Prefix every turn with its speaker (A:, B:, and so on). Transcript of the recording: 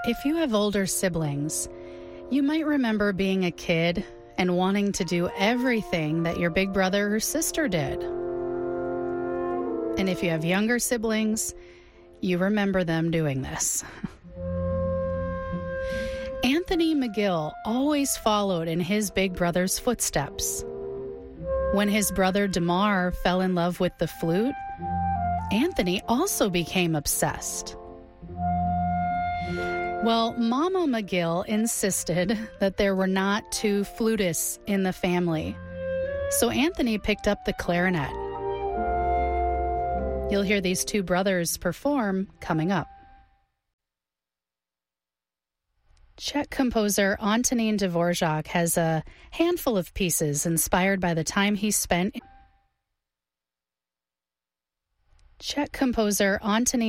A: If you have older siblings, you might remember being a kid and wanting to do everything that your big brother or sister did. And if you have younger siblings, you remember them doing this. Anthony McGill always followed in his big brother's footsteps. When his brother DeMar fell in love with the flute, Anthony also became obsessed. Well, Mama McGill insisted that there were not two flutists in the family, so Anthony picked up the clarinet. You'll hear these two brothers perform coming up. Czech composer Antonín Dvořák has a handful of pieces inspired by the time he spent. Czech composer Antonín